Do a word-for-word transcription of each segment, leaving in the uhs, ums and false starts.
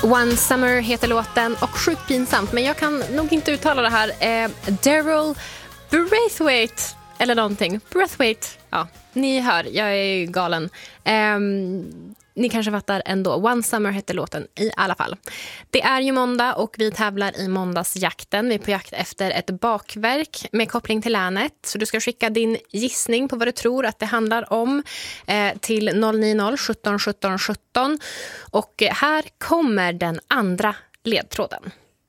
One Summer heter låten och sjukt pinsamt, men jag kan nog inte uttala det här. Eh, Daryl Braithwaite eller någonting. Braithwaite, ja, ni hör, jag är ju galen. Eh, ni kanske fattar ändå. One Summer heter låten i alla fall. Det är ju måndag och vi tävlar i måndagsjakten. Vi är på jakt efter ett bakverk med koppling till länet. Så du ska skicka din gissning på vad du tror att det handlar om eh, till noll nio noll sjutton sjutton sjutton. Och här kommer den andra ledtråden.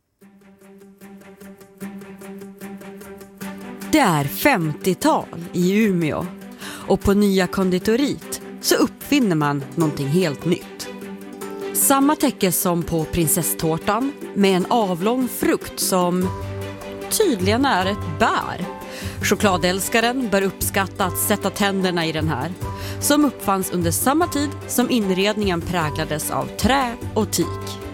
Det är femtiotal i Umeå och på Nya konditoriet så uppfinner man någonting helt nytt. Samma täcke som på prinsesstårtan med en avlång frukt som tydligen är ett bär. Chokladälskaren bör uppskatta att sätta tänderna i den här, som uppfanns under samma tid som inredningen präglades av trä och teak.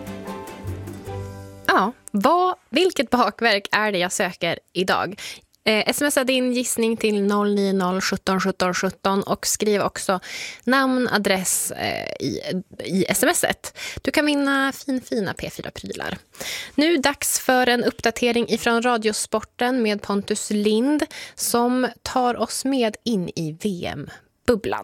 Ja, vad, vilket bakverk är det jag söker idag? Eh, smsa din gissning till noll nio noll sjutton sjutton sjutton och skriv också namn, adress eh, i, i smset. Du kan vinna fin, fina P fyra-prylar. Nu dags för en uppdatering ifrån Radiosporten med Pontus Lind som tar oss med in i V M-bubblan.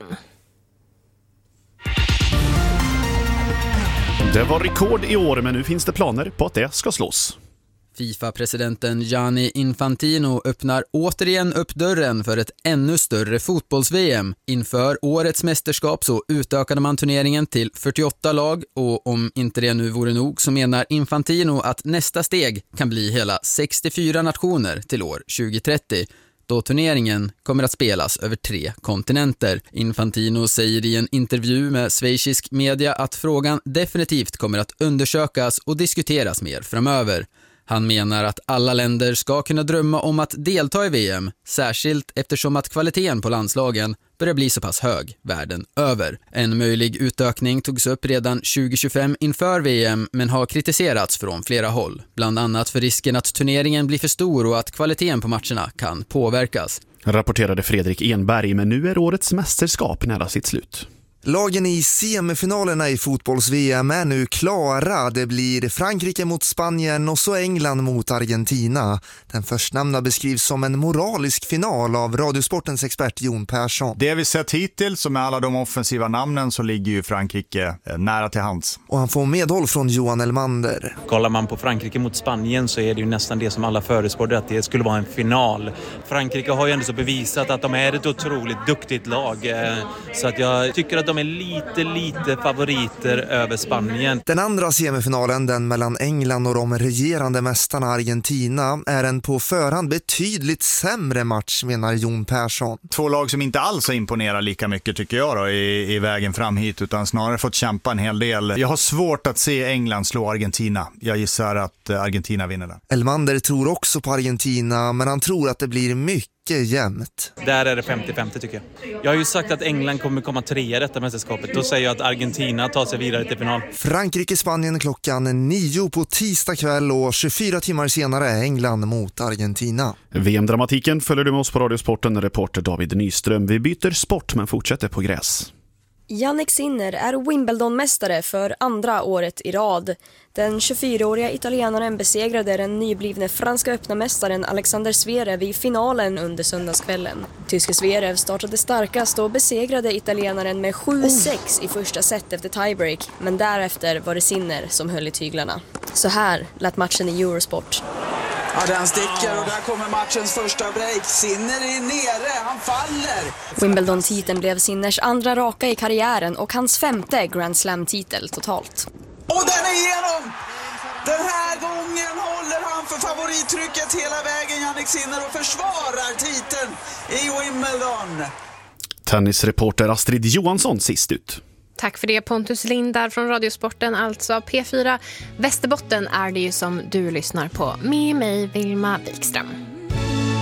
Det var rekord i år, men nu finns det planer på att det ska slås. FIFA-presidenten Gianni Infantino öppnar återigen upp dörren för ett ännu större fotbolls-V M. Inför årets mästerskap så utökade man turneringen till fyrtioåtta lag och om inte det nu vore nog så menar Infantino att nästa steg kan bli hela sextiofyra nationer till år tjugo trettio. Då turneringen kommer att spelas över tre kontinenter. Infantino säger i en intervju med schweizisk media att frågan definitivt kommer att undersökas och diskuteras mer framöver. Han menar att alla länder ska kunna drömma om att delta i V M, särskilt eftersom att kvaliteten på landslagen börjar bli så pass hög världen över. En möjlig utökning togs upp redan tjugo tjugofem inför V M men har kritiserats från flera håll. Bland annat för risken att turneringen blir för stor och att kvaliteten på matcherna kan påverkas. Rapporterade Fredrik Enberg, men nu är årets mästerskap nära sitt slut. Lagen i semifinalerna i fotbolls-V M är nu klara. Det blir Frankrike mot Spanien och så England mot Argentina. Den förstnämnda beskrivs som en moralisk final av Radiosportens expert Jon Persson. Det vi sett hittills, som med alla de offensiva namnen, så ligger ju Frankrike nära till hands. Och han får medhåll från Johan Elmander. Kollar man på Frankrike mot Spanien så är det ju nästan det som alla förutspådde, att det skulle vara en final. Frankrike har ju ändå så bevisat att de är ett otroligt duktigt lag. Så att jag tycker att de är lite, lite favoriter över Spanien. Den andra semifinalen, den mellan England och de regerande mästarna Argentina, är en på förhand betydligt sämre match, menar Jon Persson. Två lag som inte alls har imponerat lika mycket tycker jag då, i, i vägen fram hit, utan snarare fått kämpa en hel del. Jag har svårt att se England slå Argentina. Jag gissar att Argentina vinner den. Elmander tror också på Argentina, men han tror att det blir mycket jämnt. Där är det femtio femtio tycker jag. Jag har ju sagt att England kommer komma trea i detta mästerskapet. Då säger jag att Argentina tar sig vidare till final. Frankrike-Spanien klockan nio på tisdag kväll och tjugofyra timmar senare England mot Argentina. V M-dramatiken följer du med oss på Radiosporten, reporter David Nyström. Vi byter sport men fortsätter på gräs. Jannik Sinner är Wimbledon-mästare för andra året i rad. Den tjugofyraåriga italienaren besegrade den nyblivne franska öppna mästaren Alexander Zverev i finalen under söndagskvällen. Tyske Zverev startade starkast och besegrade italienaren med sju sex i första set efter tiebreak, men därefter var det Sinner som höll i tyglarna. Så här lät matchen i Eurosport. Ja, den sticker och där kommer matchens första break. Sinner är nere, han faller. Wimbledon-titeln blev Sinners andra raka i karriären och hans femte Grand Slam-titel totalt. Och den är igenom! Den här gången håller han för favorittrycket hela vägen, Jannik Sinner, och försvarar titeln i Wimbledon. Tennisreporter Astrid Johansson sist ut. Tack för det, Pontus Lindar från Radiosporten, alltså P fyra Västerbotten är det ju som du lyssnar på med mig, Vilma Wikström.